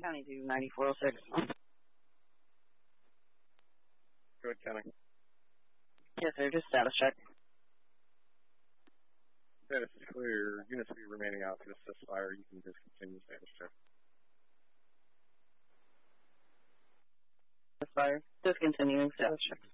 County 2, 9406. Go ahead, County. Yes, sir, just status check. Status is clear. Units will be remaining out to assist fire. You can discontinue status check. Fire. Discontinuing status check.